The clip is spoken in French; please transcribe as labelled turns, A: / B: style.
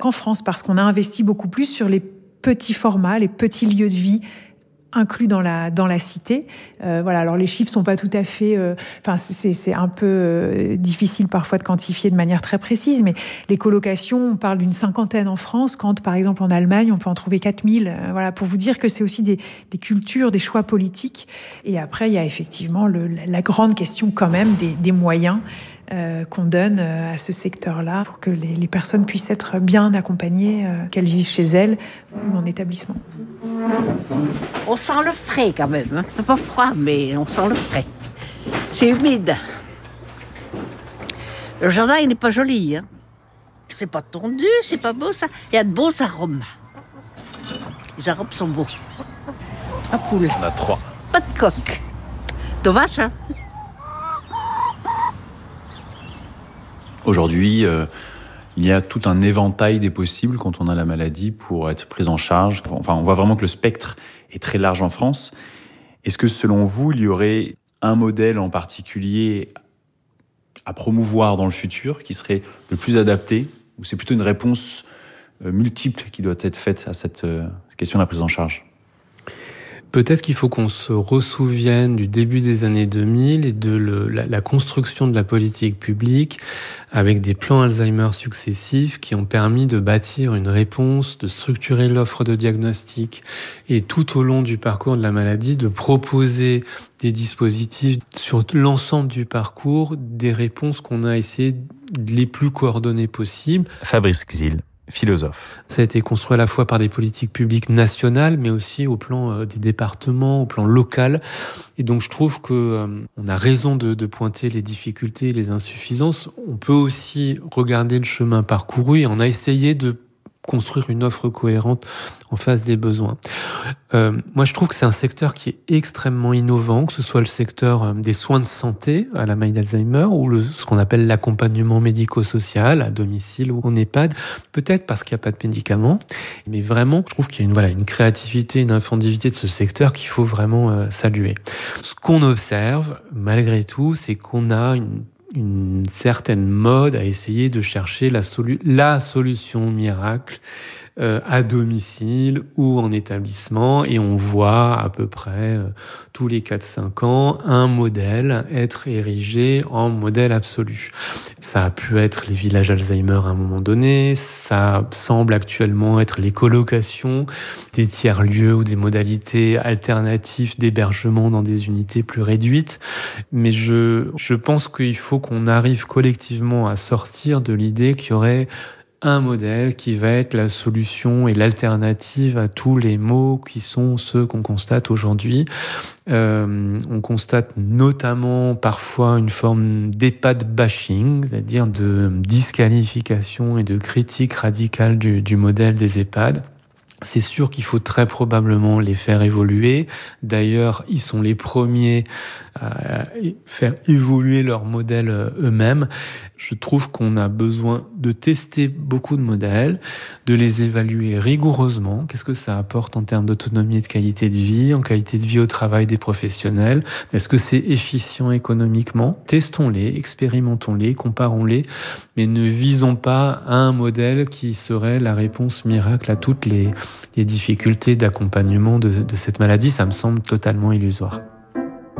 A: qu'en France, parce qu'on a investi beaucoup plus sur les petits formats, les petits lieux de vie inclus dans la cité. Voilà. Alors les chiffres sont pas tout à fait... c'est un peu difficile parfois de quantifier de manière très précise, mais les colocations, on parle d'une 50aine en France, quand par exemple en Allemagne, on peut en trouver 4000. Voilà, pour vous dire que c'est aussi des cultures, des choix politiques. Et après, il y a effectivement la grande question quand même des moyens qu'on donne à ce secteur-là pour que les personnes puissent être bien accompagnées, qu'elles vivent chez elles ou en établissement.
B: On sent le frais quand même, hein. C'est pas froid, mais on sent le frais. C'est humide. Le jardin, il n'est pas joli, hein. C'est pas tondu, c'est pas beau, ça. Il y a de beaux arômes. Les arômes sont beaux. La poule.
C: On a 3.
B: Pas de coque. Dommage, hein.
C: Aujourd'hui, il y a tout un éventail des possibles quand on a la maladie pour être pris en charge. Enfin, on voit vraiment que le spectre est très large en France. Est-ce que, selon vous, il y aurait un modèle en particulier à promouvoir dans le futur qui serait le plus adapté, ou c'est plutôt une réponse multiple qui doit être faite à cette question de la prise en charge ?
D: Peut-être qu'il faut qu'on se ressouvienne du début des années 2000 et de la construction de la politique publique avec des plans Alzheimer successifs qui ont permis de bâtir une réponse, de structurer l'offre de diagnostic et tout au long du parcours de la maladie, de proposer des dispositifs sur l'ensemble du parcours, des réponses qu'on a essayé les plus coordonnées possibles.
C: Fabrice Xil, philosophe.
D: Ça a été construit à la fois par des politiques publiques nationales, mais aussi au plan des départements, au plan local. Et donc je trouve que on a raison de pointer les difficultés, les insuffisances. On peut aussi regarder le chemin parcouru et on a essayé de construire une offre cohérente en face des besoins. Moi, je trouve que c'est un secteur qui est extrêmement innovant, que ce soit le secteur des soins de santé à la maladie d'Alzheimer ou ce qu'on appelle l'accompagnement médico-social à domicile ou en EHPAD. Peut-être parce qu'il n'y a pas de médicaments, mais vraiment, je trouve qu'il y a une créativité, une inventivité de ce secteur qu'il faut vraiment saluer. Ce qu'on observe, malgré tout, c'est qu'on a une certaine mode à essayer de chercher la solution miracle à domicile ou en établissement, et on voit à peu près tous les 4-5 ans un modèle être érigé en modèle absolu. Ça a pu être les villages Alzheimer à un moment donné, ça semble actuellement être les colocations, des tiers-lieux ou des modalités alternatives d'hébergement dans des unités plus réduites. Mais je pense qu'il faut qu'on arrive collectivement à sortir de l'idée qu'il y aurait un modèle qui va être la solution et l'alternative à tous les maux qui sont ceux qu'on constate aujourd'hui. On constate notamment parfois une forme d'EHPAD bashing, c'est-à-dire de disqualification et de critique radicale du modèle des EHPAD. C'est sûr qu'il faut très probablement les faire évoluer. D'ailleurs, ils sont les premiers à faire évoluer leur modèle eux-mêmes. Je trouve qu'on a besoin de tester beaucoup de modèles, de les évaluer rigoureusement. Qu'est-ce que ça apporte en termes d'autonomie et de qualité de vie, en qualité de vie au travail des professionnels? Est-ce que c'est efficient économiquement? Testons-les, expérimentons-les, comparons-les, mais ne visons pas à un modèle qui serait la réponse miracle à toutes les difficultés d'accompagnement de cette maladie. Ça me semble totalement illusoire.